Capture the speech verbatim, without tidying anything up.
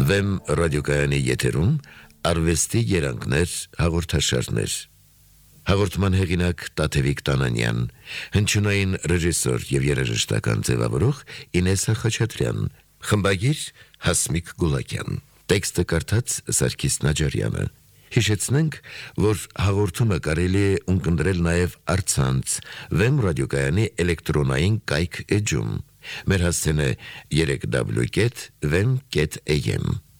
Վեմ ռադիոկայանի եթերում արվեստի երանգներ հաղորդաշարներ։ Հաղորդման հեղինակ Տաթևիկ Տանանյան, հնչյունային ռեժիսոր եւ երաժշտական ձևավորող Ինեսա Խաչատրյան, խմբագիր Հասմիկ Գուլակյան, տեքստը կարդաց Սարգիս Նաջարյանը։ Հիշեցնենք, որ հաղորդումը կարելի է ունկնդրել նաև առցանց Վեմ ռադիոկայանի էլեկտրոնային կայք էջում։ Մեր հասցեն է երեք w կետ վեմ կետ am։